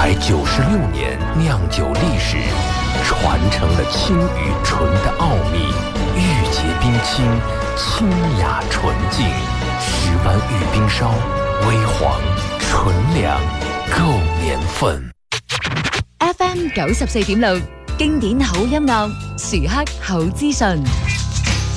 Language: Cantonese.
196年酿酒历史，传承了清与纯的奥秘。玉洁冰清，清雅纯净。10湾玉冰烧，微黄纯粮，够年份。 FM 94.6，經典好音樂，時刻好資訊。